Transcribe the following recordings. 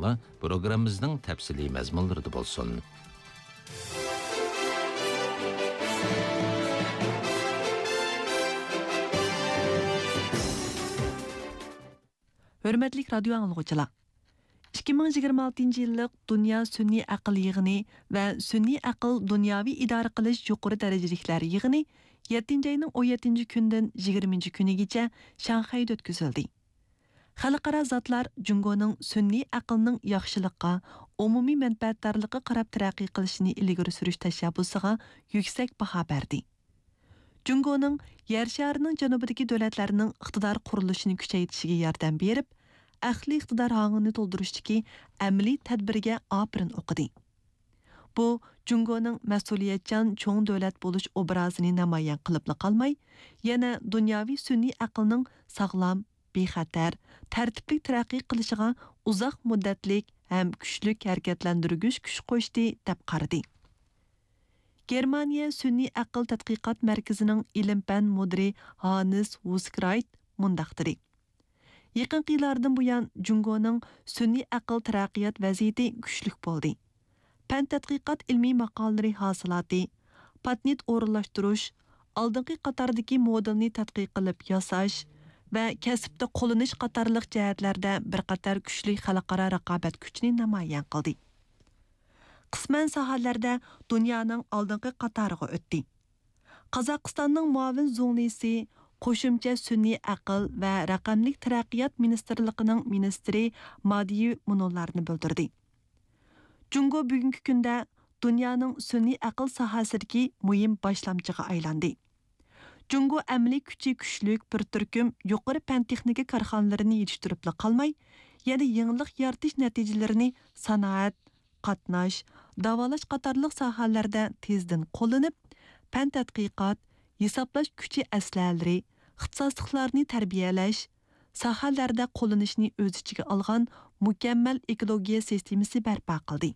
tinglaşınlar programımızın təfsili məzmunlarında bolsun. Hörmətlik radio anlıqçılar. 2026 yıllık Dünya Sünni Aql Yığını ve Sünni Aql Dünyavi İdare Qilish Yuqori Darajaliklar Yığını 7 ayının 17 gündən 20 günügacha Şanxayda ötküzüldü. Xalqara zatlar Jungoning Sünni aqlning yaxshilikqa, umumiy manfaatdorlikqa qarab taraqqiy qilishini ilgari surish tashabbusiga yuksak baho berdi. Jungoning yer sharining janubidagi davlatlarning iqtidor qurilishini kuchaytirishiga yordam berib, aqliy iqtidor hangini to'ldirishdagi amaliy tadbirga opirin o'qidi. Bu Jungoning mas'uliyatchan cho'ng davlat bo'lish obrazini namoyon qilib qolmay, yana dunyoviy sun'iy aqlning sog'lom, bexatar, tartibli taraqqiy qilishiga uzoq muddatlik ham kuchlik harakatlantirgich kuch qo'shdi deb qaradi. Germaniya Sun'iy aql tadqiqot markazining ilm-fan mudiri Hannes Wuskreit mundaq dedi. Yaqinqi yillardan buyon Jungoning sun'iy aql taraqqiyot vaziyati kuchlik bo'ldi. Fan tadqiqot ilmiy maqolalari hosilati, patent o'rinlashtirish, oldingi qatordagi modelni tadqiq qilib yasash va kasbda qo'llanish qatorliq jihatlarda bir qator kuchli xalqaro raqobat kuchini namoyon qildi. Qisman sohalarda dunyoning oldingi qatoriga o'tdi. Qozog'istonning muavin zunglisi qo'shimcha sun'iy aql va raqamlik taraqqiyot ministrligining ministri Madiyev munollarni bildirdi. Jungo bugungi kunda dunyoning sun'iy aql sohasidagi muhim boshlamchiga aylandi. Jungo amaliy kuchi kuchlik bir turkum yuqori fan texnika korxonalarini yetishtirib qolmay, yana yangilik yaratish natijalarini sanoat, qatnash, davolash qatorliq sohalarda tezdan qo'llanib, fan tadqiqot, hisoblash kuchi aslalari, ixtisosliklarni tarbiyalash, sohalarda qo'llanishni o'z ichiga olgan mukammal ekologiya sistemasi barpo qildi.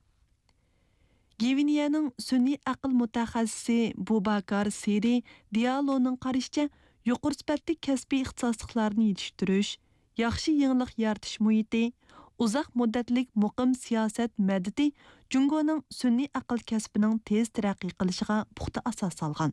Gviniyaning sun'iy aql mutaxassisi Bubakar Seri Dialoning qarashicha, yuqori sifatli kasbiy ixtisosliklarni yetishtirish, yaxshi yangilik yaratish muhiti, uzoq muddatlik muqim siyosat madadi Jungoning sun'iy aql kasbining tez taraqqiy qilishiga puxta asos solgan.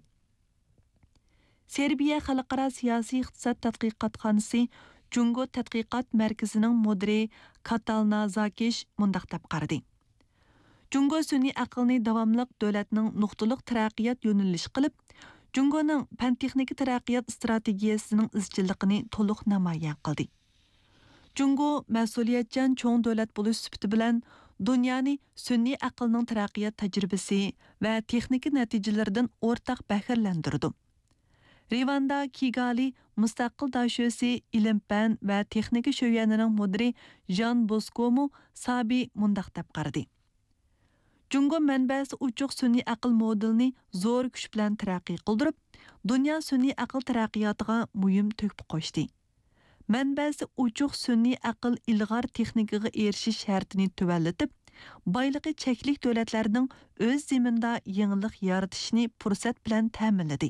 Serbiya xalqaro siyosiy iqtisod tadqiqotxonasi Jungo tadqiqot markazining mudiri Katalna Zakish mundaq deb qaradi. Jungo sun'iy aqlni davomliq davlatning nuqtaliq taraqqiyot yo'nalishi qilib, Jungoning fan texnika taraqqiyot strategiyasining izchilligini to'liq namoyon qildi. Jungo mas'uliyatchan cho'ng davlat bo'lish sifati bilan dunyoni sun'iy aqlning taraqqiyot tajribasi va texnika natijalaridan o'rtaq bahramlantirdi. Rivanda Kigali mustaqil dashosi ilm-fan va texnika sho'yanining mudiri Jan Boskomu Sabi mundaq deb qaradi. Jungo manbasi uchuq sun'iy aql modelini zo'r kuch bilan taraqqiy qildirib, dunyo sun'iy aql taraqqiyotiga muhim to'p qo'shdi. Manbasi uchuq sun'iy aql ilg'or texnikaga erishish shartini tuvallatib, boyligi cheklik davlatlarning o'z zaminda yangilik yaratishni fursat bilan ta'minladi.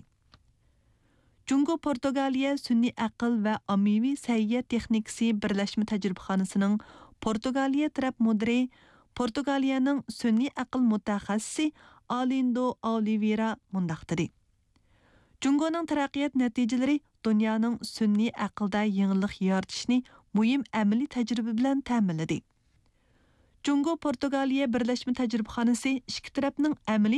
Jungo Portugaliya sun'iy aql va ommaviy sayyohat texnikasi birlashma tajribaxonasining Portugaliya taraf mudiri, Portugaliyaning sun'iy aql mutaxassisi Alindo Oliveira mundaq dedi. Jungoning taraqqiyot natijalari dunyoning sun'iy aqlda yangilik yaratishni muhim amaliy tajriba bilan ta'minladi. Jungo Portugaliya birlashma tajribaxonasi ikki tarafning amaliy